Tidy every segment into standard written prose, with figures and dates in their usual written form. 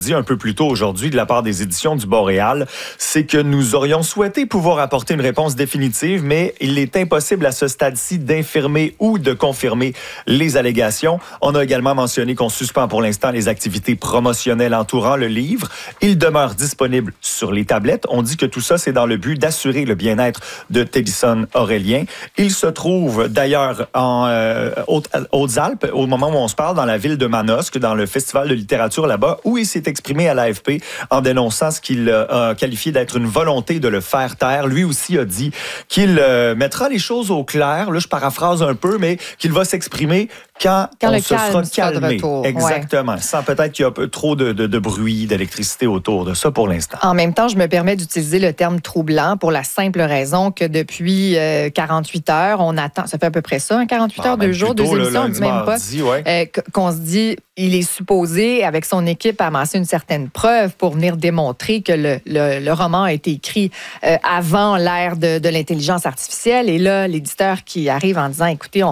dit un peu plus tôt aujourd'hui de la part des éditions du Boréal, c'est que nous aurions souhaité pouvoir apporter une réponse définitive, mais il est impossible à ce stade-ci d'infirmer ou de confirmer les allégations. On a également mentionné qu'on suspend pour l'instant les activités promotionnelles entourant le livre. Il demeure disponible sur les tablettes. On dit que tout ça, c'est dans le but d'assurer le bien-être de Tennyson Aurélien. Il se trouve d'ailleurs en Hautes-Alpes, au moment où on se parle, dans la ville de Manosque, dans le festival de littérature là-bas, où il s'est exprimé à l'AFP en dénonçant ce qu'il a qualifié d'être une volonté de le faire taire. Lui aussi a dit qu'il mettra les choses au clair. Là, je paraphrase un peu, mais qu'il va s'exprimer quand on se sera calmé. Exactement. Ouais. Sans peut-être qu'il y a un peu trop de bruit, d'électricité autour de ça pour l'instant. En même temps, je me permets d'utiliser le terme troublant pour la simple raison que depuis 48 heures, on attend, ça fait à peu près ça, 48 heures, 2 jours, 2 émissions, on ne dit même pas, qu'on se dit, il est supposé, avec son équipe, amasser une certaine preuve pour venir démontrer que le roman a été écrit avant l'ère de l'intelligence artificielle. Et là, l'éditeur qui arrive en disant, écoutez,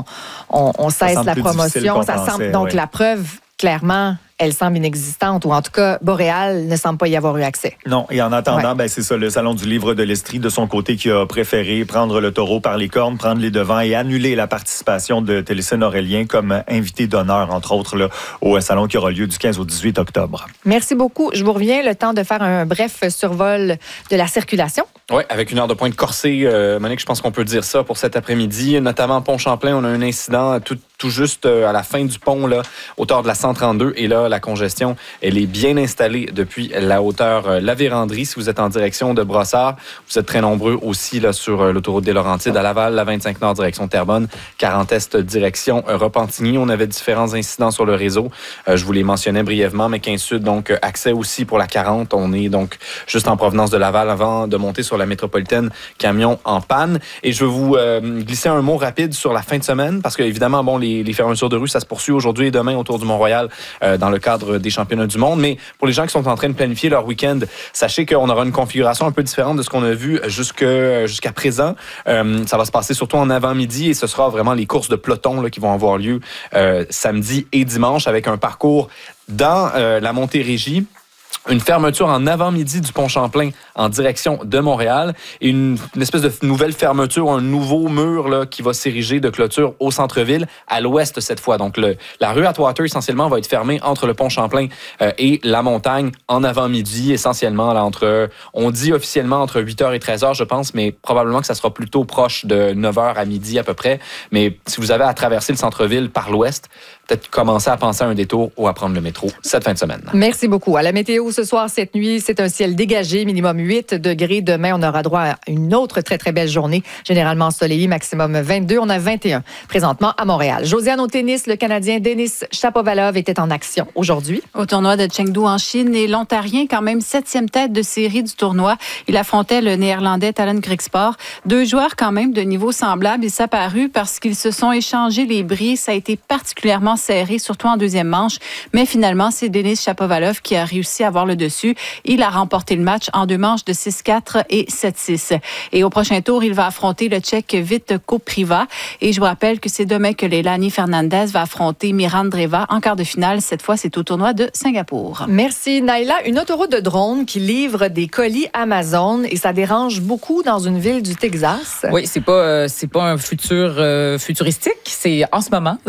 on cesse la promotion. Ça semble, donc, la preuve, clairement, elle semble inexistante, ou en tout cas, Boréal ne semble pas y avoir eu accès. Non, et en attendant, c'est ça, le Salon du livre de l'Estrie, de son côté, qui a préféré prendre le taureau par les cornes, prendre les devants et annuler la participation de Tennyson Aurélien comme invité d'honneur, entre autres, là, au salon qui aura lieu du 15 au 18 octobre. Merci beaucoup. Je vous reviens, le temps de faire un bref survol de la circulation. Oui, avec une heure de pointe corsée, Monique, je pense qu'on peut dire ça pour cet après-midi. Notamment à Pont-Champlain, on a un incident tout juste à la fin du pont, là, hauteur de la 132. Et là, la congestion, elle est bien installée depuis la hauteur La Vérandrie. Si vous êtes en direction de Brossard, vous êtes très nombreux aussi là, sur l'autoroute des Laurentides à Laval, la 25 Nord direction Terrebonne, 40 Est direction Repentigny. On avait différents incidents sur le réseau. Je vous les mentionnais brièvement, mais 15 Sud, donc accès aussi pour la 40. On est donc juste en provenance de Laval avant de monter sur la métropolitaine, camion en panne. Et je veux vous glisser un mot rapide sur la fin de semaine, parce que évidemment, bon, les fermetures de rue, ça se poursuit aujourd'hui et demain autour du Mont-Royal dans le cadre des championnats du monde. Mais pour les gens qui sont en train de planifier leur week-end, sachez qu'on aura une configuration un peu différente de ce qu'on a vu jusqu'à présent. Ça va se passer surtout en avant-midi et ce sera vraiment les courses de peloton là, qui vont avoir lieu samedi et dimanche avec un parcours dans la Montérégie. Une fermeture en avant-midi du Pont-Champlain en direction de Montréal et une espèce de nouvelle fermeture, un nouveau mur là, qui va s'ériger de clôture au centre-ville, à l'ouest cette fois. Donc, la rue Atwater, essentiellement, va être fermée entre le Pont-Champlain et la montagne en avant-midi, essentiellement, là, on dit officiellement entre 8h et 13h, je pense, mais probablement que ça sera plutôt proche de 9h à midi à peu près. Mais si vous avez à traverser le centre-ville par l'ouest, peut-être commencer à penser à un détour ou à prendre le métro cette fin de semaine. Merci beaucoup. À la météo ce soir, cette nuit, c'est un ciel dégagé, minimum 8 degrés. Demain, on aura droit à une autre très, très belle journée, généralement ensoleillée, maximum 22. On a 21 présentement à Montréal. Josiane au tennis, le Canadien Denis Shapovalov était en action aujourd'hui. Au tournoi de Chengdu en Chine, et l'Ontarien, quand même 7e tête de série du tournoi. Il affrontait le Néerlandais Talen Griekspoor. 2 joueurs quand même de niveau semblable. Il s'est apparu parce qu'ils se sont échangés les bris. Ça a été particulièrement serré, surtout en deuxième manche. Mais finalement, c'est Denis Shapovalov qui a réussi à avoir le dessus. Il a remporté le match en 2 manches de 6-4 et 7-6. Et au prochain tour, il va affronter le Tchèque Vít Kopriva. Et je vous rappelle que c'est demain que Leilani Fernandez va affronter Miran Dreva en quart de finale. Cette fois, c'est au tournoi de Singapour. Merci, Naila. Une autoroute de drones qui livre des colis Amazon et ça dérange beaucoup dans une ville du Texas. Oui, c'est pas un futur futuristique. C'est en ce moment,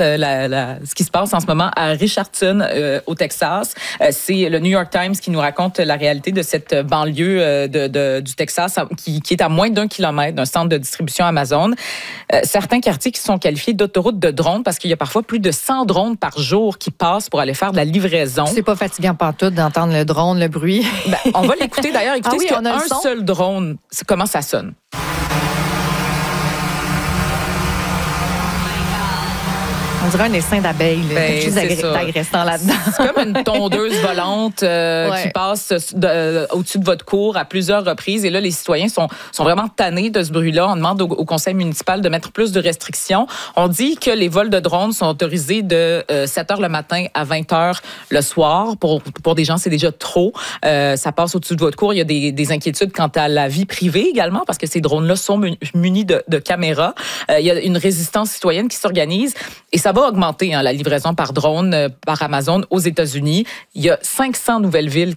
ce qui se passe en ce moment à Richardson, au Texas. C'est le New York Times qui nous raconte la réalité de cette banlieue du Texas qui est à moins d'1 kilomètre d'un centre de distribution Amazon. Certains quartiers qui sont qualifiés d'autoroute de drones parce qu'il y a parfois plus de 100 drones par jour qui passent pour aller faire de la livraison. C'est pas fatigant pantoute d'entendre le drone, le bruit. On va l'écouter d'ailleurs. Écoutez un seul drone, comment ça sonne. On dirait un essaim d'abeilles, quelque chose d'agressant là-dedans. C'est comme une tondeuse volante qui passe au-dessus de votre cour à plusieurs reprises. Et là, les citoyens sont vraiment tannés de ce bruit-là. On demande au conseil municipal de mettre plus de restrictions. On dit que les vols de drones sont autorisés de 7h le matin à 20h le soir. Pour des gens, c'est déjà trop. Ça passe au-dessus de votre cour. Il y a des inquiétudes quant à la vie privée également, parce que ces drones-là sont munis de caméras. Il y a une résistance citoyenne qui s'organise. Et ça va augmenter la livraison par drone par Amazon aux États-Unis. Il y a 500 nouvelles villes